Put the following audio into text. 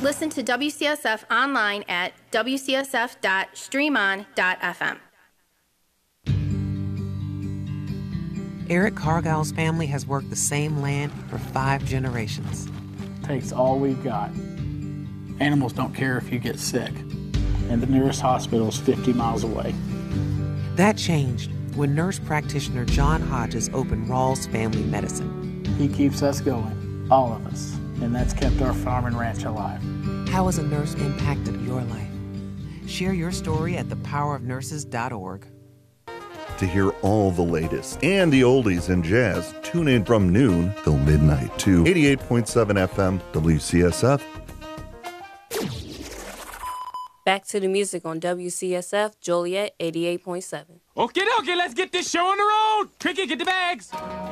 Listen to WCSF online at wcsf.streamon.fm. Eric Cargile's family has worked the same land for 5 generations. Takes all we've got. Animals don't care if you get sick, and the nearest hospital is 50 miles away. That changed when nurse practitioner John Hodges opened Rawls Family Medicine. He keeps us going, all of us, and that's kept our farm and ranch alive. How has a nurse impacted your life? Share your story at thepowerofnurses.org. To hear all the latest and the oldies in jazz, tune in from noon till midnight to 88.7 FM WCSF. Back to the music on WCSF, Joliet 88.7. Okay, let's get this show on the road. Cricket, get the bags.